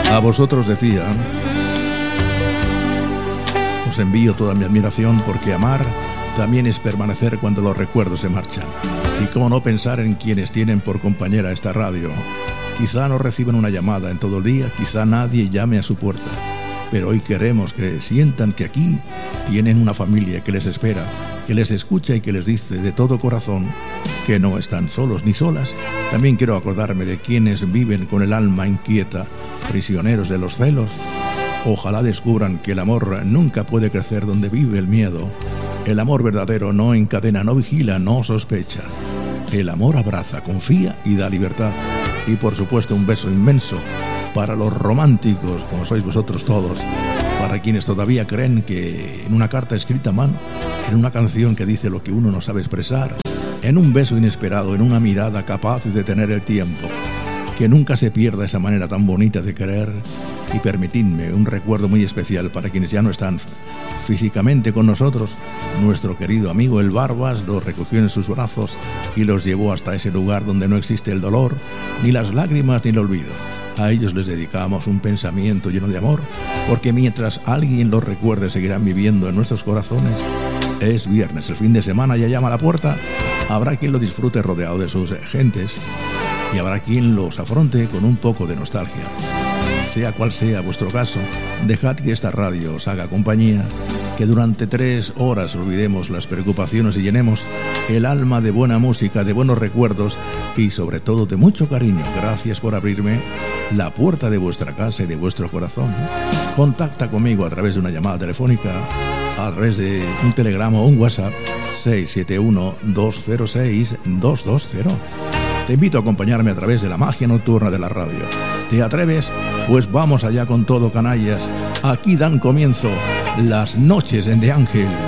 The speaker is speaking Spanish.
A vosotros decía, os envío toda mi admiración porque amar también es permanecer cuando los recuerdos se marchan. Y cómo no pensar en quienes tienen por compañera esta radio. Quizá no reciban una llamada en todo el día, quizá nadie llame a su puerta, pero hoy queremos que sientan que aquí tienen una familia que les espera, que les escucha y que les dice de todo corazón que no están solos ni solas. También quiero acordarme de quienes viven con el alma inquieta, prisioneros de los celos. Ojalá descubran que el amor nunca puede crecer donde vive el miedo. El amor verdadero no encadena, no vigila, no sospecha. El amor abraza, confía y da libertad. Y por supuesto un beso inmenso para los románticos, como sois vosotros todos, para quienes todavía creen que en una carta escrita a mano, en una canción que dice lo que uno no sabe expresar, en un beso inesperado, en una mirada capaz de detener el tiempo, que nunca se pierda esa manera tan bonita de querer. Y permitidme un recuerdo muy especial para quienes ya no están físicamente con nosotros. Nuestro querido amigo el Barbas los recogió en sus brazos y los llevó hasta ese lugar donde no existe el dolor, ni las lágrimas, ni el olvido. A ellos les dedicamos un pensamiento lleno de amor, porque mientras alguien los recuerde seguirán viviendo en nuestros corazones. Es viernes, el fin de semana ya llama a la puerta. Habrá quien lo disfrute rodeado de sus gentes y habrá quien los afronte con un poco de nostalgia. Sea cual sea vuestro caso, dejad que esta radio os haga compañía, que durante 3 horas olvidemos las preocupaciones y llenemos el alma de buena música, de buenos recuerdos y sobre todo de mucho cariño. Gracias por abrirme la puerta de vuestra casa y de vuestro corazón. Contacta conmigo a través de una llamada telefónica, a través de un telegrama o un WhatsApp 671-206-220. Te invito a acompañarme a través de la magia nocturna de la radio. ¿Te atreves? Pues vamos allá con todo, canallas. Aquí dan comienzo las noches en De Ángel.